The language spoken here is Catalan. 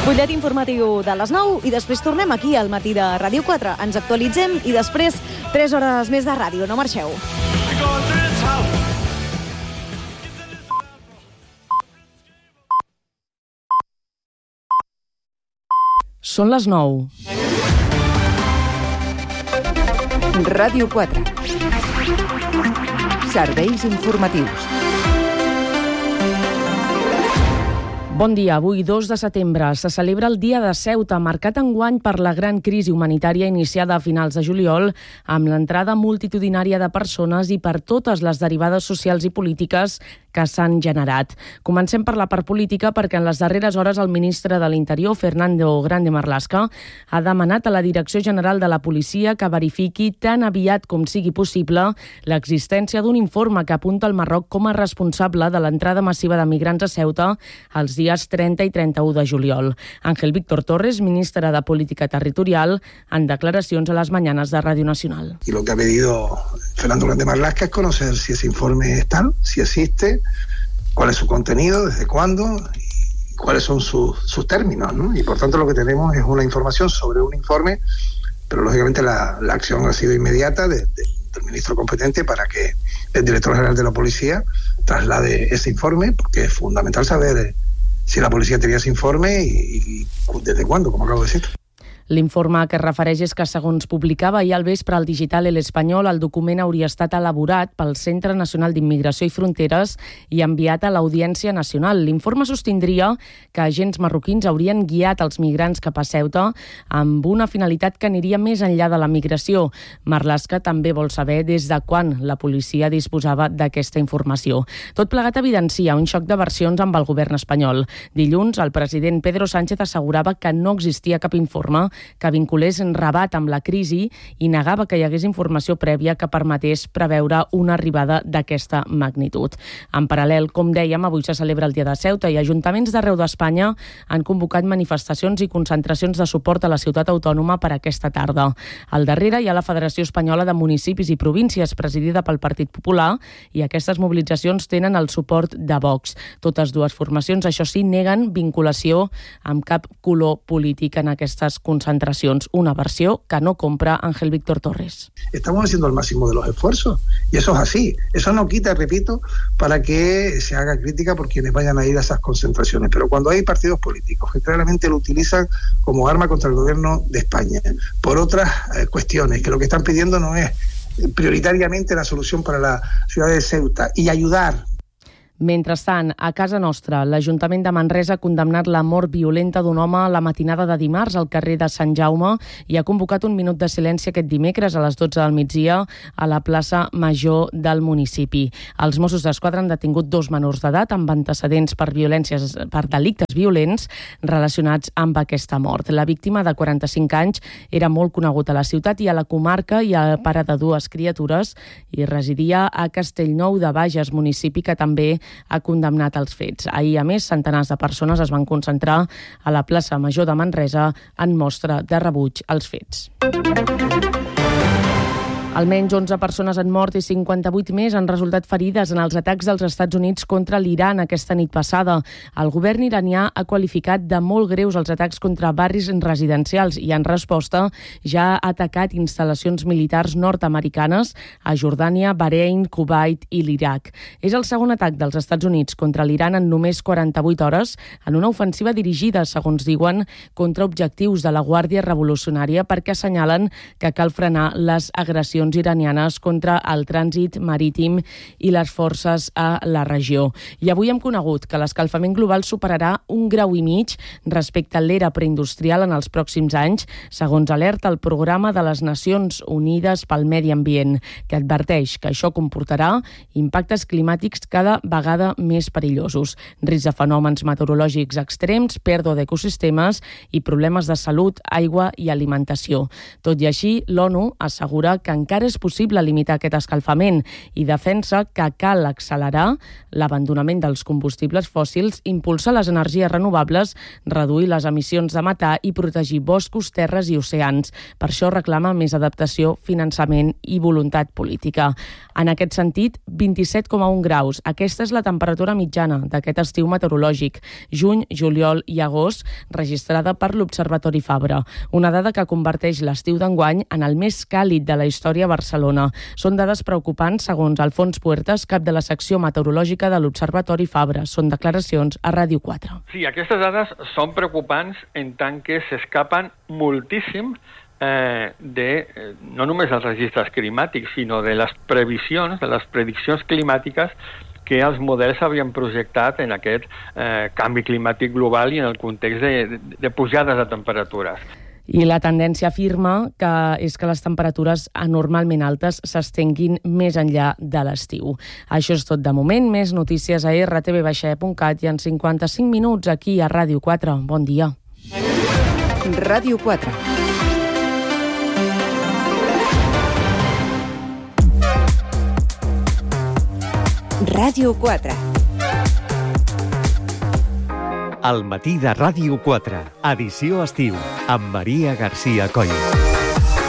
Butllet informatiu de les 9 i després tornem aquí al matí de Ràdio 4. Ens actualitzem i després 3 hores més de ràdio. No marxeu. Són les 9. Ràdio 4. Serveis informatius. Bon dia. Avui, 2 de setembre, se celebra el Dia de Ceuta, marcat enguany per la gran crisi humanitària iniciada a finals de juliol, amb l'entrada multitudinària de persones i per totes les derivades socials i polítiques que s'han generat. Comencem per la part política perquè en les darreres hores el ministre de l'Interior, Fernando Grande Marlaska, ha demanat a la Direcció General de la Policia que verifiqui tan aviat com sigui possible l'existència d'un informe que apunta el Marroc com a responsable de l'entrada massiva de migrants a Ceuta els dies 30 i 31 de juliol. Ángel Víctor Torres, ministre de Política Territorial, en declaracions a les mañanas de Radio Nacional. Y lo que ha pedido Fernando Grande Marlaska es conocer si ese informe es tal, si existe, cuál es su contenido, desde cuándo y cuáles son sus términos, ¿no? Y por tanto lo que tenemos es una información sobre un informe, pero lógicamente la acción ha sido inmediata del ministro competente para que el director general de la policía traslade ese informe, porque es fundamental saber si la policía tenía ese informe y desde cuándo, como acabo de decir. L'informe que es refereix és que, segons publicava ahir al vespre al digital El Espanyol, el document hauria estat elaborat pel Centre Nacional d'Immigració i Fronteres i enviat a l'Audiència Nacional. L'informe sostindria que agents marroquins haurien guiat els migrants cap a Ceuta amb una finalitat que aniria més enllà de la migració. Marlaska també vol saber des de quan la policia disposava d'aquesta informació. Tot plegat evidencia un xoc de versions amb el govern espanyol. Dilluns, el president Pedro Sánchez assegurava que no existia cap informe que vinculés Rabat amb la crisi i negava que hi hagués informació prèvia que permetés preveure una arribada d'aquesta magnitud. En paral·lel, com dèiem, avui se celebra el Dia de Ceuta i ajuntaments d'arreu d'Espanya han convocat manifestacions i concentracions de suport a la ciutat autònoma per aquesta tarda. Al darrere hi ha la Federació Espanyola de Municipis i Províncies, presidida pel Partit Popular, i aquestes mobilitzacions tenen el suport de Vox. Totes dues formacions, això sí, neguen vinculació amb cap color polític en aquestes concentracions, una versión que no compra Ángel Víctor Torres. Estamos haciendo el máximo de los esfuerzos y eso es así. Eso no quita, repito, para que se haga crítica por quienes vayan a ir a esas concentraciones. Pero cuando hay partidos políticos que claramente lo utilizan como arma contra el gobierno de España, por otras cuestiones, que lo que están pidiendo no es prioritariamente la solución para la ciudad de Ceuta y ayudar. Mentrestant, a casa nostra, l'Ajuntament de Manresa ha condemnat la mort violenta d'un home la matinada de dimarts al carrer de Sant Jaume i ha convocat un minut de silenci aquest dimecres a les 12 del migdia a la plaça Major del municipi. Els Mossos d'Esquadra han detingut 2 menors d'edat amb antecedents per delictes violents relacionats amb aquesta mort. La víctima, de 45 anys, era molt conegut a la ciutat i a la comarca i a pare de 2 criatures i residia a Castellnou de Bages, municipi que també ha condemnat els fets. Ahir, a més, centenars de persones es van concentrar a la plaça Major de Manresa en mostra de rebuig als fets. Almenys 11 persones han mort i 58 més han resultat ferides en els atacs dels Estats Units contra l'Iran aquesta nit passada. El govern iranià ha qualificat de molt greus els atacs contra barris residencials i, en resposta, ja ha atacat instal·lacions militars nord-americanes a Jordània, Bahrein, Kuwait i l'Iraq. És el segon atac dels Estats Units contra l'Iran en només 48 hores, en una ofensiva dirigida, segons diuen, contra objectius de la Guàrdia Revolucionària perquè assenyalen que cal frenar les agressions iranianes contra el trànsit marítim i les forces a la regió. I avui hem conegut que l'escalfament global superarà 1,5 graus respecte a l'era preindustrial en els pròxims anys, segons alerta el Programa de les Nacions Unides pel Medi Ambient, que adverteix que això comportarà impactes climàtics cada vegada més perillosos, risc de fenòmens meteorològics extrems, pèrdua d'ecosistemes i problemes de salut, aigua i alimentació. Tot i així, l'ONU assegura que encara encara és possible limitar aquest escalfament i defensa que cal accelerar l'abandonament dels combustibles fòssils, impulsar les energies renovables, reduir les emissions de metà i protegir boscos, terres i oceans. Per això reclama més adaptació, finançament i voluntat política. En aquest sentit, 27,1 graus. Aquesta és la temperatura mitjana d'aquest estiu meteorològic, juny, juliol i agost, registrada per l'Observatori Fabra. Una dada que converteix l'estiu d'enguany en el més càlid de la història a Barcelona. Són dades preocupants, segons Alfons Puertas, cap de la secció meteorològica de l'Observatori Fabra. Són declaracions a Ràdio 4. Sí, aquestes dades són preocupants en tant que s'escapen moltíssim no només dels registres climàtics, sinó de les previsions, de les prediccions climàtiques que els models havien projectat en aquest canvi climàtic global i en el context de pujades de temperatures. I la tendència afirma que és que les temperatures anormalment altes s'estenguin més enllà de l'estiu. Això és tot de moment. Més notícies a rtv.cat i en 55 minuts aquí a Ràdio 4. Bon dia. Ràdio 4. Ràdio 4. El matí de Ràdio 4, edició estiu, amb Maria García Coll.